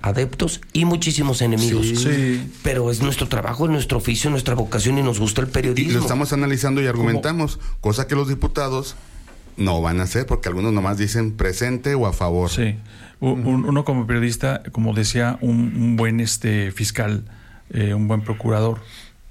adeptos y muchísimos enemigos. Sí. Pero es nuestro trabajo, es nuestro oficio, nuestra vocación y nos gusta el periodismo. Y lo estamos analizando y argumentamos, cosa que los diputados no van a hacer, porque algunos nomás dicen presente o a favor. Sí. Uno como periodista, como decía un buen fiscal, un buen procurador,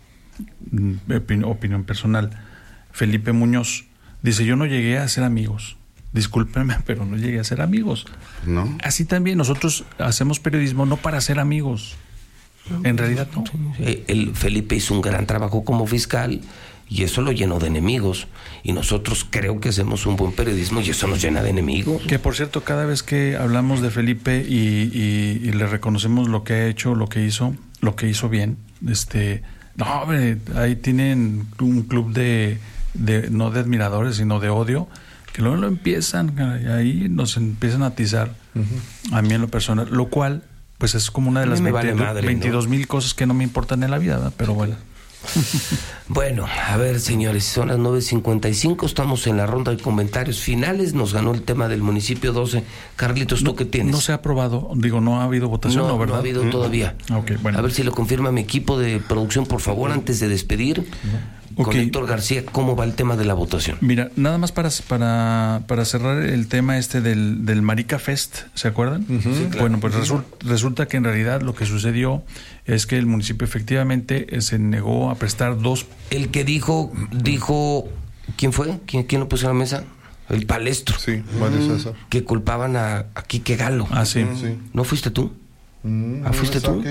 opinión personal, Felipe Muñoz, dice: yo no llegué a ser amigos. Discúlpenme, pero no llegué a ser amigos. ¿No? Así también nosotros hacemos periodismo no para ser amigos. En realidad no. El Felipe hizo un gran trabajo como fiscal y eso lo llenó de enemigos. Y nosotros creo que hacemos un buen periodismo y eso nos llena de enemigos. Que por cierto, cada vez que hablamos de Felipe y le reconocemos lo que ha hecho, lo que hizo bien, no, hombre, ahí tienen un club de no de admiradores, sino de odio, que luego lo empiezan, ahí nos empiezan a atizar, a mí en lo personal, lo cual pues es como una de las 22,000 cosas que no me importan en la vida, ¿verdad? Pero bueno. Bueno, a ver, señores, son las 9:55, estamos en la ronda de comentarios finales. Nos ganó el tema del municipio 12. Carlitos, ¿tú qué tienes? No se ha aprobado, no ha habido votación, ¿no, verdad? No ha habido todavía. Okay, bueno. A ver si lo confirma mi equipo de producción, por favor, antes de despedir. Con Héctor García, ¿cómo va el tema de la votación? Mira, nada más para cerrar el tema del Marica Fest, ¿se acuerdan? Sí, claro. Bueno, pues resulta que en realidad lo que sucedió es que el municipio efectivamente se negó a prestar 2. El que dijo, ¿quién fue? ¿Quién lo puso en la mesa? El Palestro. Sí, Mario César. Que culpaban a Quique Galo. Ah, sí. ¿No fuiste tú? ¿Fuiste tú?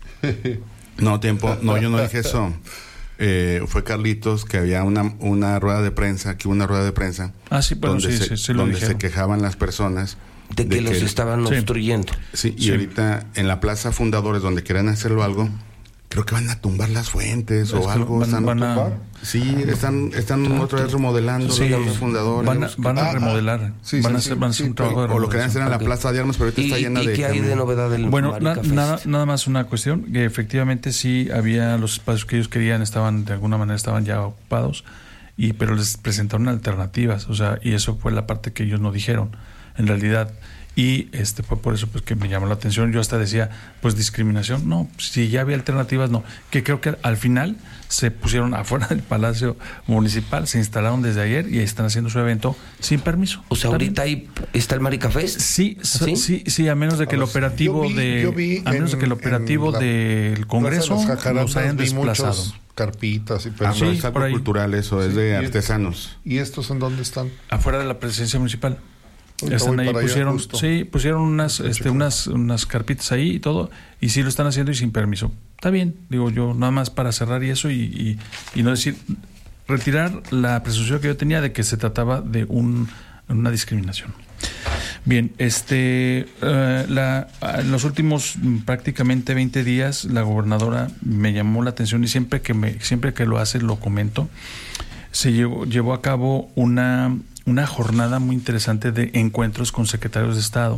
No, yo no dije eso. Fue Carlitos, que había una rueda de prensa, Ah, sí, pero donde se quejaban las personas de que los estaban obstruyendo. Sí, y ahorita en la Plaza Fundadores, donde querían hacerlo algo, creo que van a tumbar las fuentes o algo. Están otra vez remodelando los fundadores. Van a remodelar. Van a hacer un trabajo de remodelación. O lo querían hacer en la Plaza de Armas, pero ahorita está llena de... ¿Y qué hay de novedad del Marica Fest? Nada más una cuestión, que efectivamente sí había los espacios que ellos querían, de alguna manera estaban ya ocupados, pero les presentaron alternativas, y eso fue la parte que ellos no dijeron, en realidad. Y fue por eso pues que me llamó la atención. Yo hasta decía, pues discriminación, no, si ya había alternativas, no. Que creo que al final se pusieron afuera del Palacio Municipal, se instalaron desde ayer y están haciendo su evento sin permiso. O sea, ahorita ahí está el Marica Fest. Sí, a menos de que el operativo del Congreso los hayan desplazado. Carpitas y pero es algo cultural, eso es de artesanos. ¿Y estos en dónde están? Afuera de la presidencia municipal. Están ahí, pusieron unas carpitas ahí y todo, y sí lo están haciendo y sin permiso. Está bien, digo yo, nada más para cerrar y eso y no decir, retirar la presunción que yo tenía de que se trataba de una discriminación. Bien, en los últimos prácticamente 20 días la gobernadora me llamó la atención y siempre que lo hace lo comento. Se llevó a cabo una jornada muy interesante de encuentros con secretarios de Estado.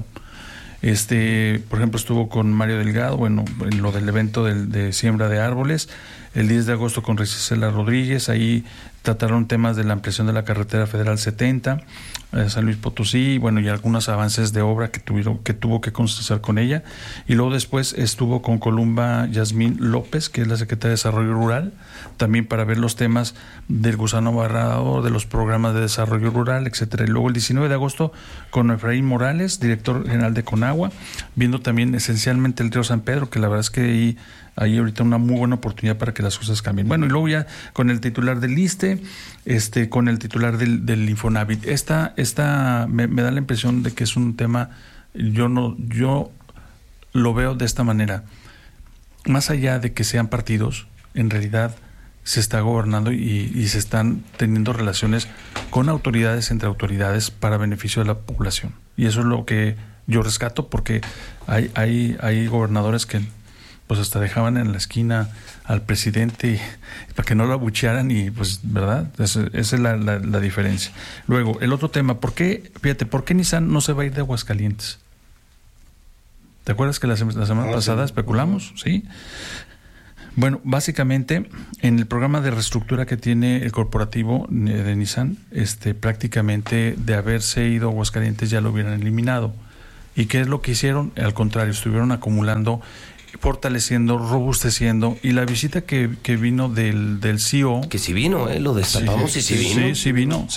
Por ejemplo, estuvo con Mario Delgado, en lo del evento de siembra de árboles, el 10 de agosto con Gisela Rodríguez, ahí trataron temas de la ampliación de la carretera federal 70, San Luis Potosí, y algunos avances de obra que tuvo que conversar con ella. Y luego después estuvo con Columba Yasmín López, que es la secretaria de Desarrollo Rural, también para ver los temas del gusano barrado, de los programas de desarrollo rural, etcétera. Y luego el 19 de agosto con Efraín Morales, director general de Conagua, viendo también esencialmente el río San Pedro, que la verdad es que hay ahorita una muy buena oportunidad para que las cosas cambien. Y luego ya con el titular del ISSSTE, con el titular del Infonavit. Esta me da la impresión de que es un tema, yo lo veo de esta manera. Más allá de que sean partidos, en realidad se está gobernando y se están teniendo relaciones con autoridades, entre autoridades, para beneficio de la población. Y eso es lo que yo rescato, porque hay gobernadores que pues hasta dejaban en la esquina al presidente para que no lo abuchearan y pues, ¿verdad? Esa es la diferencia. Luego, el otro tema, ¿por qué Nissan no se va a ir de Aguascalientes? ¿Te acuerdas que la semana pasada especulamos? ¿Sí? Bueno, básicamente, en el programa de reestructura que tiene el corporativo de Nissan, prácticamente de haberse ido a Aguascalientes ya lo hubieran eliminado. ¿Y qué es lo que hicieron? Al contrario, estuvieron acumulando, fortaleciendo, robusteciendo. Y la visita que vino del CEO... Que sí vino, lo destapamos y sí vino. Sí vino.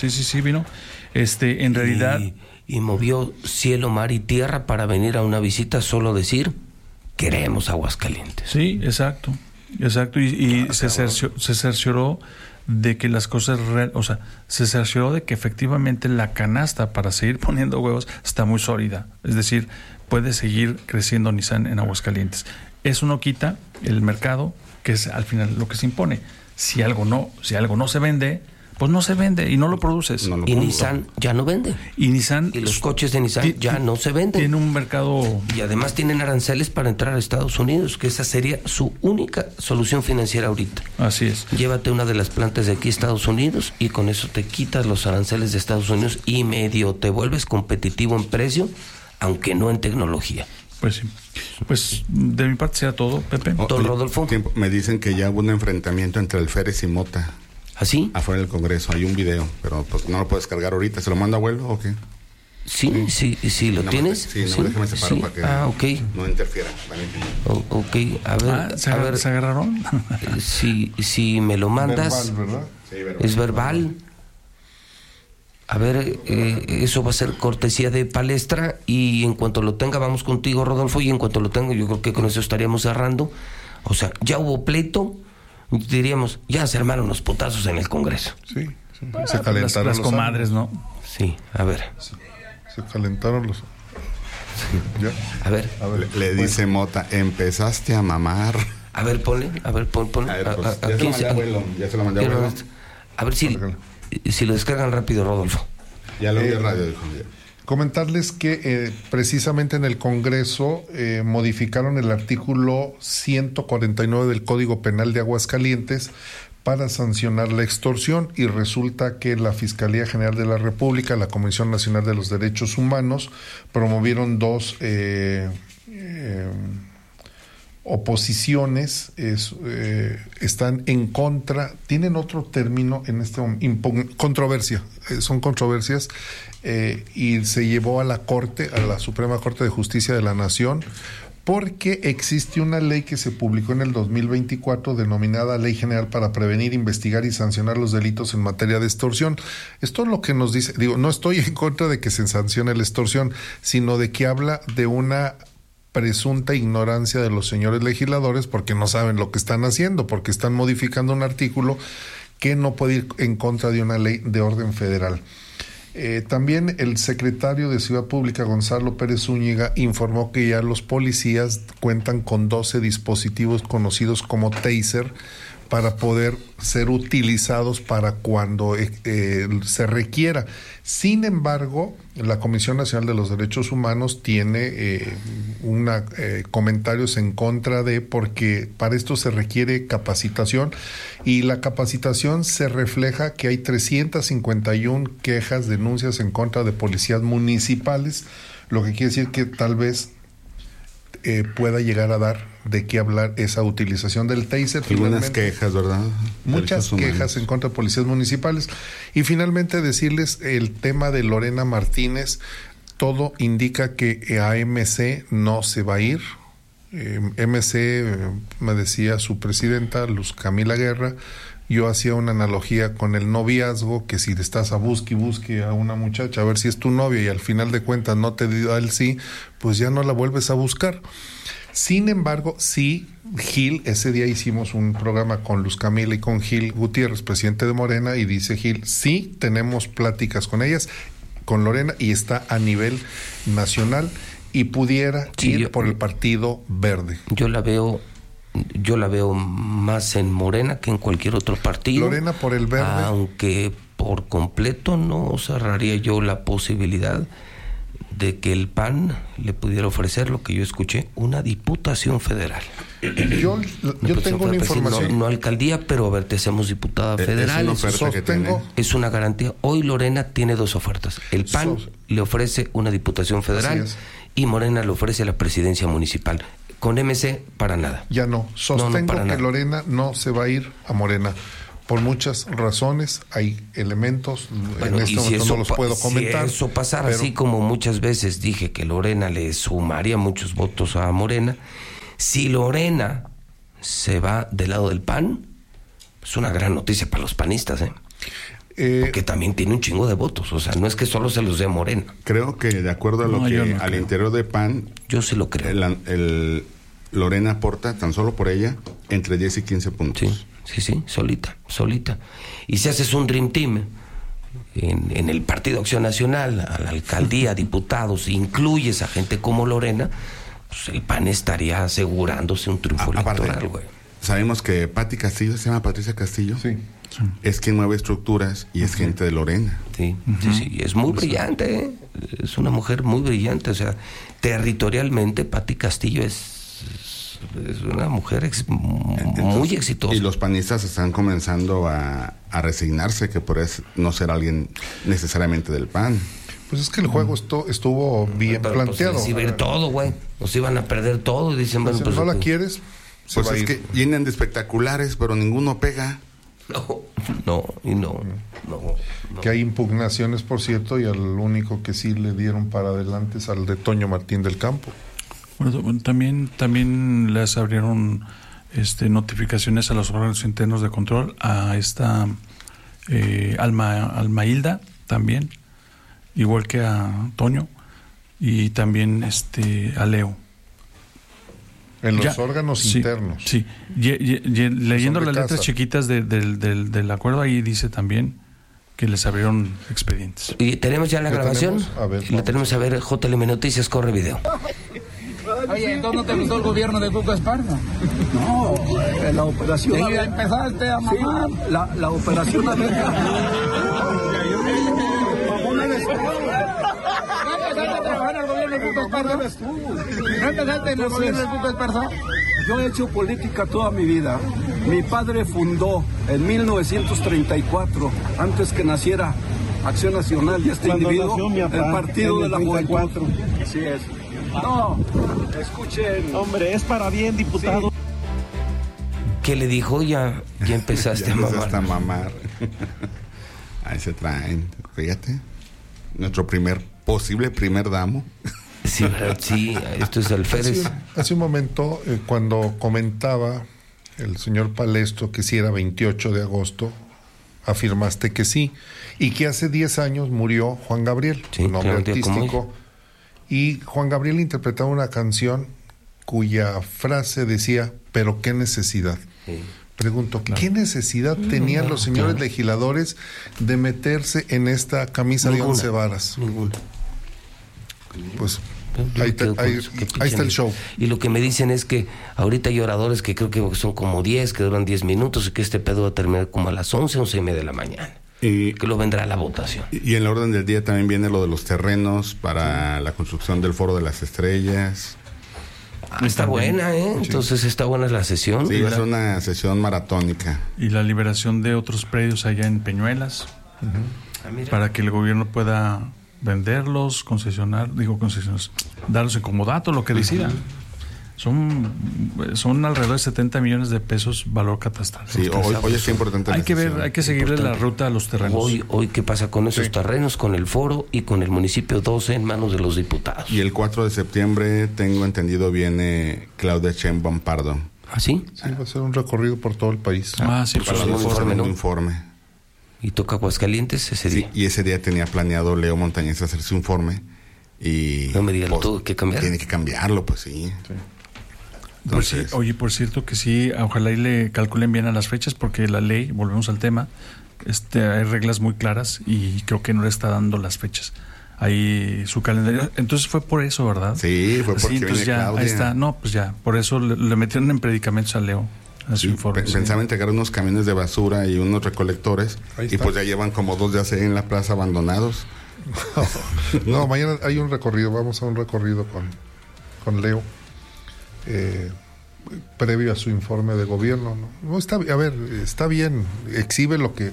En realidad... Y movió cielo, mar y tierra para venir a una visita, solo decir, queremos Aguascalientes. Sí, exacto. Y se cercioró de que las cosas, se cercioró de que efectivamente la canasta para seguir poniendo huevos está muy sólida. Es decir, puede seguir creciendo Nissan en Aguascalientes. Eso no quita el mercado, que es al final lo que se impone. Si algo no se vende, pues no se vende y no lo produces. Y Nissan ya no vende. Y los coches de Nissan ya no se venden. Tiene un mercado... Y además tienen aranceles para entrar a Estados Unidos, que esa sería su única solución financiera ahorita. Así es. Llévate una de las plantas de aquí a Estados Unidos y con eso te quitas los aranceles de Estados Unidos y medio te vuelves competitivo en precio, aunque no en tecnología. Pues sí. Pues de mi parte será todo, Pepe. Don Rodolfo. Me dicen que ya hubo un enfrentamiento entre Alférez y Mota. ¿Así? Afuera del Congreso, hay un video, pero pues no lo puedes cargar ahorita. ¿Se lo manda abuelo o qué? Sí, ¿lo tienes? Sí, déjame separar para que no interfiera. Ok, a ver. ¿Se agarraron? Si me lo mandas... Verbal, ¿verdad? Sí, verbal. Es verbal. A ver, eso va a ser cortesía de Palestra y en cuanto lo tenga vamos contigo, Rodolfo, y en cuanto lo tengo yo creo que con eso estaríamos cerrando. O sea, ya hubo pleito, diríamos, ya se armaron los putazos en el Congreso. Sí. Se calentaron las comadres, ¿no? Sí, a ver. Se calentaron los... ¿Ya? A ver. Le dice Mota, empezaste a mamar. A ver, ponle. A ver, pues, ya se lo mandé a abuelo. A ver si lo descargan rápido, Rodolfo. Ya lo vi en radio. Comentarles que precisamente en el Congreso modificaron el artículo 149 del Código Penal de Aguascalientes para sancionar la extorsión, y resulta que la Fiscalía General de la República, la Comisión Nacional de los Derechos Humanos, promovieron dos oposiciones, están en contra, tienen otro término en este momento, controversia, son controversias, y se llevó a la Corte, a la Suprema Corte de Justicia de la Nación, porque existe una ley que se publicó en el 2024 denominada Ley General para Prevenir, Investigar y Sancionar los Delitos en Materia de Extorsión. Esto es lo que nos dice, no estoy en contra de que se sancione la extorsión, sino de que habla de una presunta ignorancia de los señores legisladores porque no saben lo que están haciendo, porque están modificando un artículo que no puede ir en contra de una ley de orden federal. También el secretario de Ciudad Pública, Gonzalo Pérez Zúñiga, informó que ya los policías cuentan con 12 dispositivos conocidos como taser para poder ser utilizados para cuando se requiera. Sin embargo, la Comisión Nacional de los Derechos Humanos tiene comentarios en contra porque para esto se requiere capacitación, y la capacitación se refleja que hay 351 quejas, denuncias en contra de policías municipales, lo que quiere decir que tal vez pueda llegar a dar de qué hablar esa utilización del taser. Algunas quejas, ¿verdad? Muchas quejas en contra de policías municipales. Y finalmente decirles el tema de Lorena Martínez. Todo indica que a MC no se va a ir. MC, me decía su presidenta, Luz Camila Guerra, yo hacía una analogía con el noviazgo, que si estás a busque a una muchacha a ver si es tu novia y al final de cuentas no te da el sí, pues ya no la vuelves a buscar. Sin embargo, sí, Gil, ese día hicimos un programa con Luz Camila y con Gil Gutiérrez, presidente de Morena, y dice Gil, sí, tenemos pláticas con ellas, con Lorena, y está a nivel nacional y pudiera ir por el Partido Verde. Yo la veo más en Morena que en cualquier otro partido. Lorena por el Verde. Aunque por completo no cerraría yo la posibilidad de que el PAN le pudiera ofrecer lo que yo escuché, una diputación federal. Yo tengo una información. No alcaldía, pero a ver, te hacemos diputada federal. Es una garantía. Hoy Lorena tiene dos ofertas. El PAN le ofrece una diputación federal y Morena le ofrece la presidencia municipal. Con MC, para nada. Ya no. Sostengo que Lorena no se va a ir a Morena, por muchas razones, hay elementos, bueno, en este momento no los puedo comentar. Si eso pasara, pero así como muchas veces dije que Lorena le sumaría muchos votos a Morena, si Lorena se va del lado del PAN, es una gran noticia para los panistas, porque también tiene un chingo de votos, o sea, no es que solo se los dé Morena. Creo que de acuerdo a lo que al interior de PAN, yo sí lo creo. Lorena aporta, tan solo por ella, entre 10 y 15 puntos. Sí, solita. Y si haces un Dream Team en el Partido Acción Nacional, a la alcaldía, diputados, incluyes a gente como Lorena, pues el PAN estaría asegurándose un triunfo electoral, güey. Sabemos que Pati Castillo, ¿se llama Patricia Castillo? Sí. Es quien mueve estructuras y es gente de Lorena. Sí, es muy brillante, es una mujer muy brillante, o sea, territorialmente Pati Castillo es una mujer muy exitosa. Y los panistas están comenzando a resignarse que por eso no ser alguien necesariamente del PAN. Pues es que el juego estuvo bien planteado. Pues, ver todo, güey. Nos iban a perder todo. Dicen, bueno, pues, no la quieres, pues es que llenan de espectaculares, pero ninguno pega. No. Que hay impugnaciones, por cierto, y al único que sí le dieron para adelante es al de Toño Martín del Campo. Bueno, también les abrieron notificaciones a los órganos internos de control, a esta Alma Hilda también, igual que a Toño, y también a Leo. En los órganos internos. Sí, leyendo las letras chiquitas del acuerdo, ahí dice también que les abrieron expedientes. ¿Y tenemos ya la grabación? La tenemos, a ver, JLM Noticias, corre video. Oye, ¿entonces no te gustó el gobierno de Cuco Esparza? No, la operación... Sí, empezaste a mamar. Sí, la operación... ¿No empezaste a trabajar en el gobierno de Cuco Esparza? ¿No empezaste en el gobierno de Cuco Esparza? Yo he hecho política toda mi vida. Mi padre fundó en 1934, antes que naciera Acción Nacional y individuo, el Partido de la Juventud. Así es. No, escuchen. Hombre, es para bien, diputado. Sí. ¿Qué le dijo? Ya empezaste a mamar. Ahí se traen, fíjate. Nuestro posible primer damo. Sí, esto es alférez. Hace un momento, cuando comentaba el señor Palestro que si era 28 de agosto, afirmaste que sí, y que hace 10 años murió Juan Gabriel, un nombre artístico. Y Juan Gabriel interpretaba una canción cuya frase decía, pero qué necesidad. Sí. Pregunto, ¿qué necesidad tenían los señores legisladores de meterse en esta camisa de 11 varas? Ninguna. Pues ahí está el show. Y lo que me dicen es que ahorita hay oradores que creo que son como 10, que duran 10 minutos, y que este pedo va a terminar como a las 11:30 de la mañana. Y que lo vendrá la votación. Y en la orden del día también viene lo de los terrenos para la construcción del Foro de las Estrellas. Está buena, Entonces está buena la sesión. Sí, es una sesión maratónica. Y la liberación de otros predios allá en Peñuelas, para que el gobierno pueda venderlos, darlos en comodato, lo que decida. Son alrededor de 70 millones de pesos valor catastral. Sí, hoy es importante. Hay que seguirle la ruta a los terrenos. Hoy ¿qué pasa con esos terrenos, con el foro y con el municipio 12 en manos de los diputados? Y el 4 de septiembre, tengo entendido, viene Claudia Sheinbaum Pardo. ¿Ah, sí? Sí, va a ser un recorrido por todo el país. Sí, para un informe. ¿Y toca Aguascalientes ese día? Y ese día tenía planeado Leo Montañez hacer su informe. Y no me digas, ¿lo tuvo que cambiar? Tiene que cambiarlo, pues sí. Entonces, oye, por cierto que sí, ojalá y le calculen bien a las fechas, porque la ley, volvemos al tema, hay reglas muy claras y creo que no le está dando las fechas. Ahí su calendario. Entonces fue por eso, ¿verdad? Sí, fue porque entonces ya Claudia. Ahí está. No, pues ya, por eso le metieron en predicamentos a Leo. A su informe. Pensaba entregar unos camiones de basura y unos recolectores, y pues ya llevan como 2 días ahí en la plaza abandonados. No, mañana hay un recorrido, vamos a un recorrido con Leo. Previo a su informe de gobierno, no está, a ver, está bien, exhibe lo que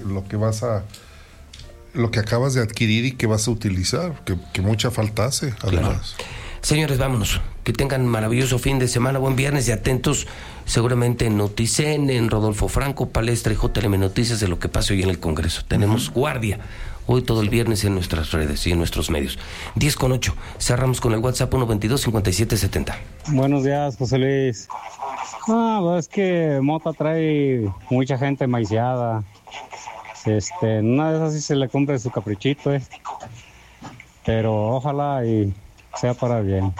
acabas de adquirir y que vas a utilizar, que mucha falta hace, además. Claro. Señores, vámonos. Que tengan maravilloso fin de semana, buen viernes y atentos seguramente en Noticen, en Rodolfo Franco, Palestra y JLM Noticias de lo que pasa hoy en el Congreso. Tenemos guardia hoy todo el viernes en nuestras redes y en nuestros medios. 10:08. Cerramos con el WhatsApp 122-5770. Buenos días, José Luis. Pues es que Mota trae mucha gente maiciada. En una de esas sí se le cumple su caprichito, pero ojalá y sea para bien.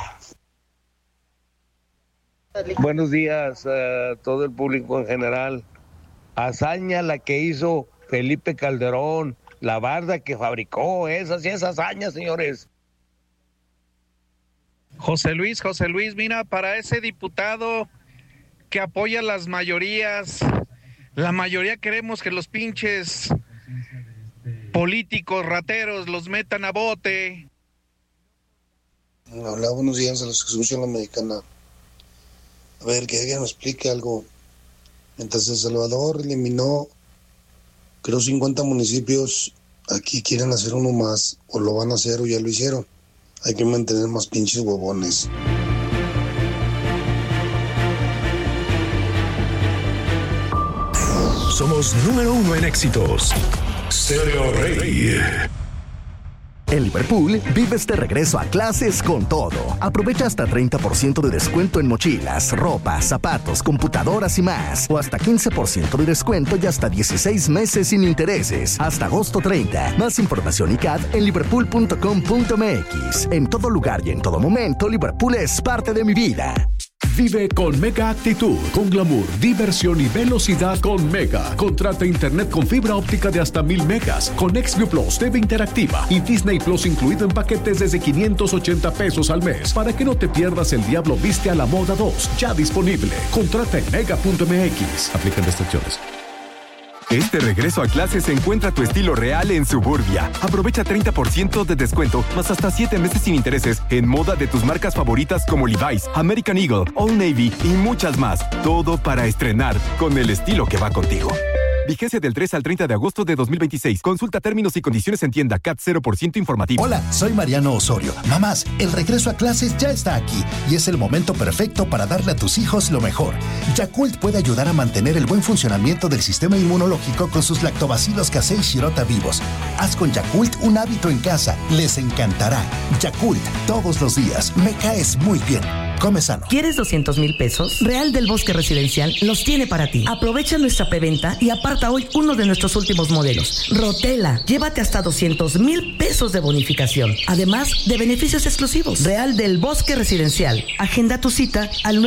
Buenos días a todo el público en general. Hazaña la que hizo Felipe Calderón, la barda que fabricó, esa sí es hazaña, señores. José Luis, mira, para ese diputado que apoya las mayorías, la mayoría queremos que los pinches políticos rateros los metan a bote. Hola, buenos días a los que escuchan la Mexicana. A ver, que alguien me explique algo. Mientras El Salvador eliminó, creo, 50 municipios, aquí quieren hacer uno más, o lo van a hacer o ya lo hicieron. Hay que mantener más pinches huevones. Somos número 1 en éxitos. Stereo Rey. En Liverpool, vives de regreso a clases con todo. Aprovecha hasta 30% de descuento en mochilas, ropa, zapatos, computadoras y más. O hasta 15% de descuento y hasta 16 meses sin intereses. Hasta agosto 30. Más información y CAD en liverpool.com.mx. En todo lugar y en todo momento, Liverpool es parte de mi vida. Vive con Mega Actitud, con glamour, diversión y velocidad con Mega. Contrata internet con fibra óptica de hasta 1000 megas, con XView Plus, TV interactiva y Disney Plus incluido en paquetes desde 580 pesos al mes. Para que no te pierdas El Diablo Viste a la Moda 2, ya disponible. Contrata en mega.mx. Aplican restricciones. Este regreso a clases encuentra tu estilo real en Suburbia. Aprovecha 30% de descuento, más hasta 7 meses sin intereses en moda de tus marcas favoritas como Levi's, American Eagle, Old Navy y muchas más. Todo para estrenar con el estilo que va contigo. Vigencia del 3 al 30 de agosto de 2026. Consulta términos y condiciones en tienda. CAT 0% informativo. Hola, soy Mariano Osorio. Mamás, el regreso a clases ya está aquí y es el momento perfecto para darle a tus hijos lo mejor. Yakult puede ayudar a mantener el buen funcionamiento del sistema inmunológico con sus lactobacilos casei shirota vivos. Haz con Yakult un hábito en casa. Les encantará. Yakult, todos los días. Me caes muy bien. Come sano. ¿Quieres 200,000 pesos? Real del Bosque Residencial los tiene para ti. Aprovecha nuestra preventa y aparta hoy uno de nuestros últimos modelos. Rotela. Llévate hasta 200,000 pesos de bonificación. Además de beneficios exclusivos. Real del Bosque Residencial. Agenda tu cita al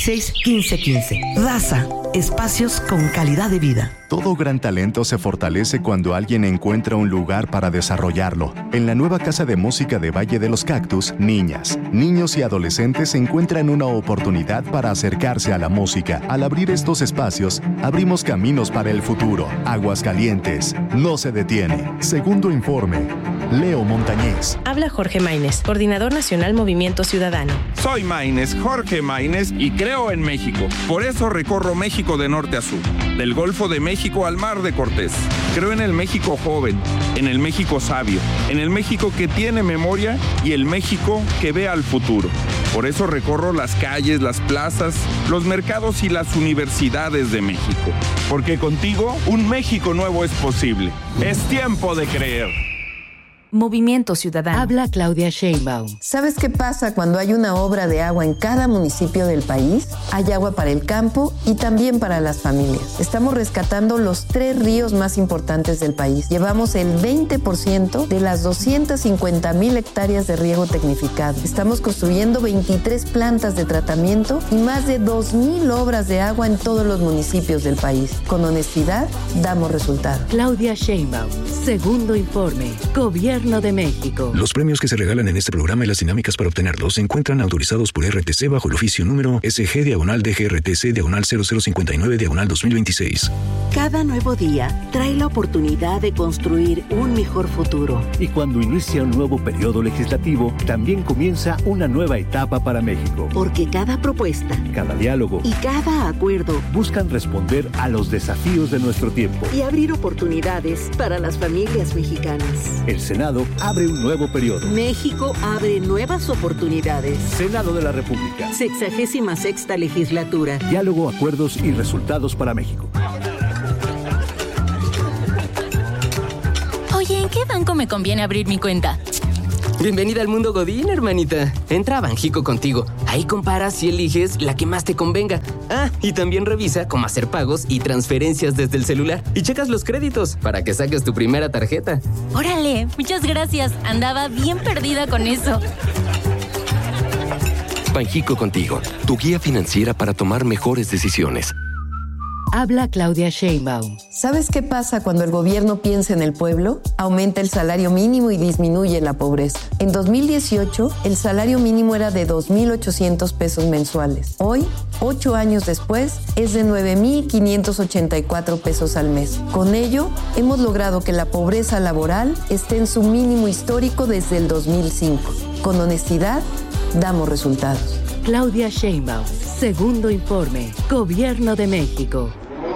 916-1515. Raza. Espacios con calidad de vida. Todo gran talento se fortalece cuando alguien encuentra un lugar para desarrollarlo. En la nueva Casa de Música de Valle de los Cactus, niñas, niños y adolescentes encuentran una oportunidad para acercarse a la música. Al abrir estos espacios, abrimos caminos para el futuro. Aguascalientes no se detiene. Segundo informe, Leo Montañez. Habla Jorge Maínez, Coordinador Nacional Movimiento Ciudadano. Soy Maínez, Jorge Maínez, y creo en México. Por eso recorro México de norte a sur, del Golfo de México al Mar de Cortés. Creo en el México joven, en el México sabio, en el México que tiene memoria y el México que ve al futuro. Por eso recorro las calles, las plazas, los mercados y las universidades de México. Porque contigo, un México nuevo es posible. Es tiempo de creer. Movimiento Ciudadano. Habla Claudia Sheinbaum. ¿Sabes qué pasa cuando hay una obra de agua en cada municipio del país? Hay agua para el campo y también para las familias. Estamos rescatando los 3 ríos más importantes del país. Llevamos el 20% de las 250,000 hectáreas de riego tecnificado. Estamos construyendo 23 plantas de tratamiento y más de 2,000 obras de agua en todos los municipios del país. Con honestidad, damos resultados. Claudia Sheinbaum. Segundo informe. Gobierno de México. Los premios que se regalan en este programa y las dinámicas para obtenerlos se encuentran autorizados por RTC bajo el oficio número SG/DGRTC/0059/2026. Cada nuevo día trae la oportunidad de construir un mejor futuro. Y cuando inicia un nuevo periodo legislativo, también comienza una nueva etapa para México. Porque cada propuesta, cada diálogo y cada acuerdo buscan responder a los desafíos de nuestro tiempo y abrir oportunidades para las familias mexicanas. El Senado Senado abre un nuevo periodo. México abre nuevas oportunidades. Senado de la República. 66ª legislatura. Diálogo, acuerdos y resultados para México. Oye, ¿en qué banco me conviene abrir mi cuenta? Bienvenida al mundo Godín, hermanita. Entra a Banjico contigo. Ahí comparas y eliges la que más te convenga. Ah, y también revisa cómo hacer pagos y transferencias desde el celular. Y checas los créditos para que saques tu primera tarjeta. Órale, muchas gracias. Andaba bien perdida con eso. Banjico contigo, tu guía financiera para tomar mejores decisiones. Habla Claudia Sheinbaum. ¿Sabes qué pasa cuando el gobierno piensa en el pueblo? Aumenta el salario mínimo y disminuye la pobreza. En 2018, el salario mínimo era de 2,800 pesos mensuales. Hoy, 8 años después, es de 9,584 pesos al mes. Con ello, hemos logrado que la pobreza laboral esté en su mínimo histórico desde el 2005. Con honestidad, damos resultados. Claudia Sheinbaum. Segundo informe. Gobierno de México.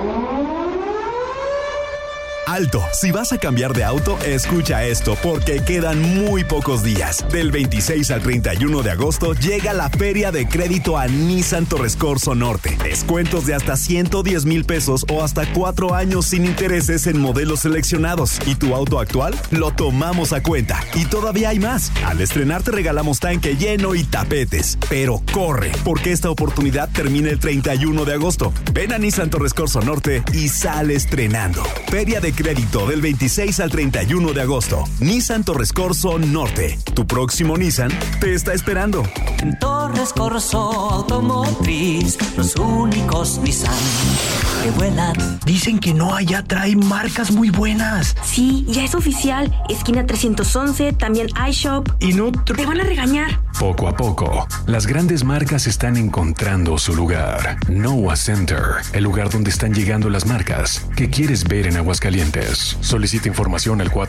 Alto, si vas a cambiar de auto, escucha esto porque quedan muy pocos días. Del 26 al 31 de agosto llega la Feria de Crédito a Nissan Torres Corso Norte. Descuentos de hasta 110,000 pesos o hasta 4 años sin intereses en modelos seleccionados. ¿Y tu auto actual? Lo tomamos a cuenta. Y todavía hay más. Al estrenar te regalamos tanque lleno y tapetes. Pero corre, porque esta oportunidad termina el 31 de agosto. Ven a Nissan Torres Corso Norte y sale estrenando. Feria de Crédito del 26 al 31 de agosto. Nissan Torres Corso Norte. Tu próximo Nissan te está esperando. En Torres Corso Automotriz, los únicos Nissan que vuelan. Dicen que no, allá trae marcas muy buenas. Sí, ya es oficial. Esquina 311, también iShop. Y no... Te van a regañar. Poco a poco, las grandes marcas están encontrando su lugar. Noah Center, el lugar donde están llegando las marcas que quieres ver en Aguascalientes. Solicita información al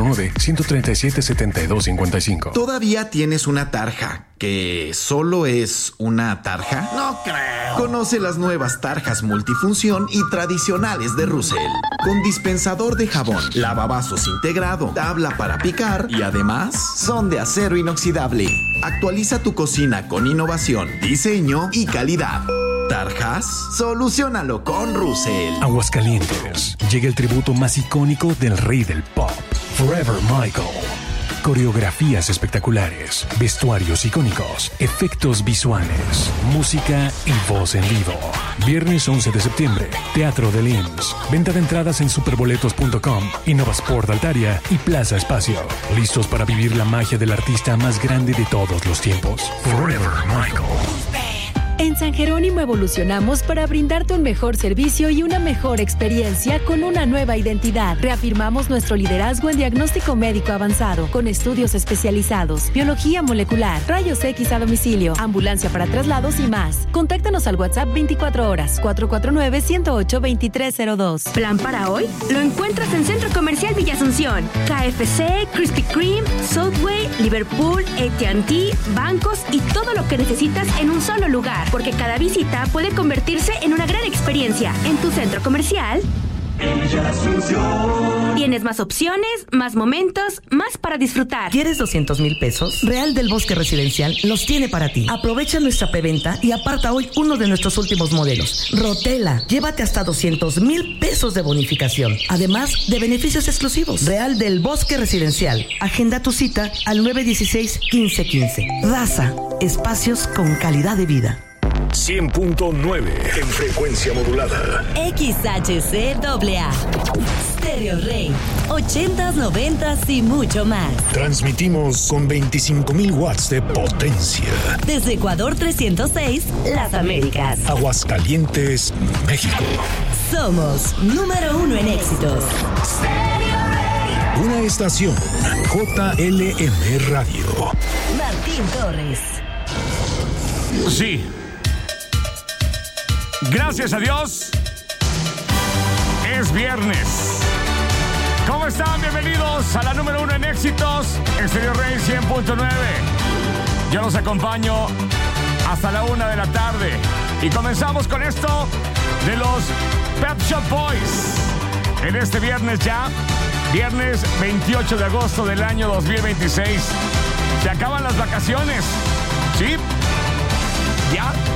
449-137-7255. ¿Todavía tienes una tarja que solo es una tarja? No creo. Conoce las nuevas tarjas multifunción y tradicionales de Russell. Con dispensador de jabón, lavavasos integrado, tabla para picar y además son de acero inoxidable. Actualiza tu cocina con innovación, diseño y calidad. ¿Tarjas? Soluciónalo con Russell. Aguascalientes. Llega el tributo más icónico del rey del pop, Forever Michael. Coreografías espectaculares, vestuarios icónicos, efectos visuales, música y voz en vivo. Viernes 11 de septiembre, Teatro del IMSS. Venta de entradas en superboletos.com, Innovasport Altaria y Plaza Espacio. Listos para vivir la magia del artista más grande de todos los tiempos. Forever Michael. En San Jerónimo evolucionamos para brindarte un mejor servicio y una mejor experiencia con una nueva identidad. Reafirmamos nuestro liderazgo en diagnóstico médico avanzado, con estudios especializados, biología molecular, rayos X a domicilio, ambulancia para traslados y más. Contáctanos al WhatsApp 24 horas, 449-108-2302. ¿Plan para hoy? Lo encuentras en Centro Comercial Villa Asunción. KFC, Krispy Kreme, Subway, Liverpool, AT&T, bancos y todo lo que necesitas en un solo lugar. Porque cada visita puede convertirse en una gran experiencia. En tu centro comercial tienes más opciones, más momentos, más para disfrutar. ¿Quieres 200,000 pesos? Real del Bosque Residencial los tiene para ti. Aprovecha nuestra preventa y aparta hoy uno de nuestros últimos modelos. Rotela. Llévate hasta 200,000 pesos de bonificación. Además de beneficios exclusivos. Real del Bosque Residencial. Agenda tu cita al 916-1515. Raza. Espacios con calidad de vida. 100.9 en frecuencia modulada. XHCAA. Stereo Rey. 80s, 90s y mucho más. Transmitimos con 25,000 watts de potencia. Desde Ecuador 306, Las Américas. Aguascalientes, México. Somos número 1 en éxitos. Stereo Rey. Una estación JLM Radio. Martín Torres. Sí. Gracias a Dios, es viernes. ¿Cómo están? Bienvenidos a la número 1 en éxitos, Stereo Rey 100.9. Yo los acompaño hasta la 1 de la tarde. Y comenzamos con esto de los Pet Shop Boys. En este viernes ya, Viernes 28 de agosto del año 2026. Se acaban las vacaciones. ¿Sí? ¿Ya?